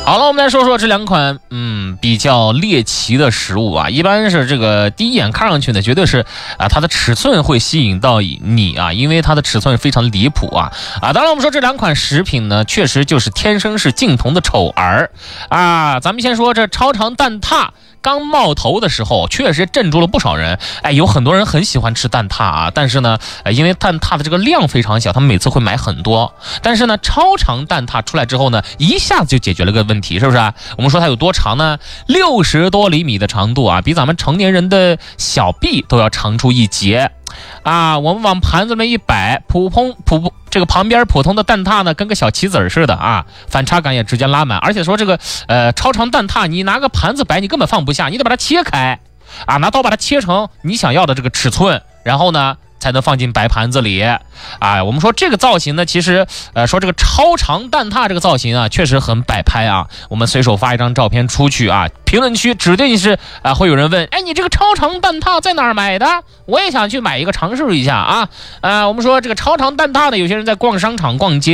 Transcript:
好了，我们来说说这两款比较猎奇的食物啊。一般是这个第一眼看上去呢，绝对是它的尺寸会吸引到你啊，因为它的尺寸非常离谱啊。当然我们说这两款食品呢，确实就是天生是镜头的丑儿啊。咱们先说这超长蛋挞。刚冒头的时候，确实镇住了不少人。有很多人很喜欢吃蛋挞啊，但是呢，因为蛋挞的这个量非常小，他们每次会买很多。但是呢，超长蛋挞出来之后呢，一下子就解决了个问题，是不是啊？我们说它有多长呢？60多厘米的长度啊，比咱们成年人的小臂都要长出一截。我们往盘子里面一摆，这个旁边普通的蛋挞呢，跟个小棋子似的啊，反差感也直接拉满。而且说这个超长蛋挞，你拿个盘子摆，你根本放不下，你得把它切开拿刀把它切成你想要的这个尺寸，然后呢才能放进白盘子里我们说这个造型呢，其实说这个超长蛋挞这个造型啊，确实很摆拍啊。我们随手发一张照片出去啊，评论区指定是会有人问，你这个超长蛋挞在哪儿买的？我也想去买一个尝试一下啊。我们说这个超长蛋挞呢，有些人在逛商场逛街